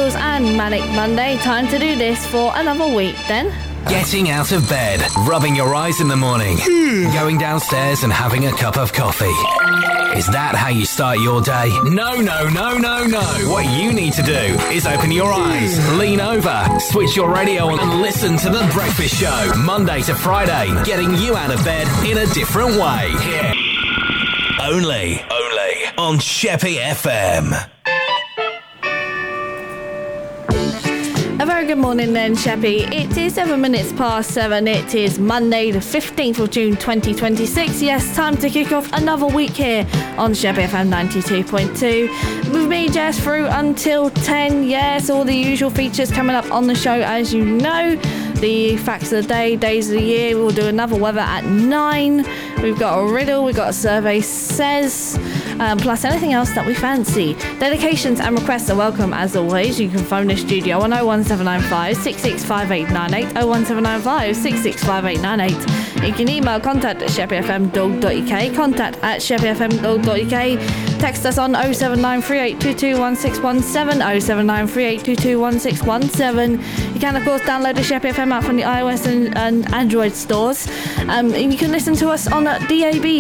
Angels and Manic Monday. Time to do this for another week then. Getting out of bed, rubbing your eyes in the morning, going downstairs and having a cup of coffee. Is that how you start your day? No. What you need to do is open your eyes, lean over, switch your radio on and listen to The Breakfast Show. Monday to Friday, getting you out of bed in a different way. Here. Only on Sheppy FM. A very good morning then, Sheppy. It is 7 minutes past 7. It is Monday, the 15th of June 2026. Yes, time to kick off another week here on Sheppy FM 92.2. With me, Jess, through until 10. Yes, all the usual features coming up on the show, as you know. The facts of the day, days of the year. We'll do another weather at 9. We've got a riddle, we've got a survey says, plus anything else that we fancy. Dedications and requests are welcome as always. You can phone the studio on 01795 665898, 01795 665898. You can email contact@sheppyfm.co.uk, contact@sheppyfm.co.uk. Text us on 07938221617, 07938221617. You can of course download the Sheppy FM app from the iOS and Android stores. And you can listen to us on DAB